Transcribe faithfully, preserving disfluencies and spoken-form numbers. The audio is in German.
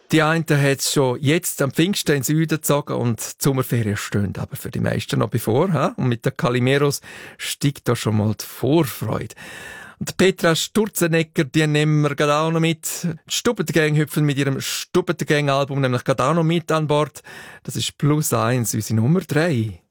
Die einen haben es schon jetzt am Pfingsten in den Süden gezogen und die Sommerferien stehen aber für die meisten noch bevor. He? Und mit den Calimeros steigt da schon mal die Vorfreude. Und Petra Sturzenegger, die nehmen wir gerade auch noch mit. Die Stubbengang hüpfen mit ihrem Stubbengang-Album nämlich gerade auch noch mit an Bord. Das ist Plus eins, unsere Nummer drei.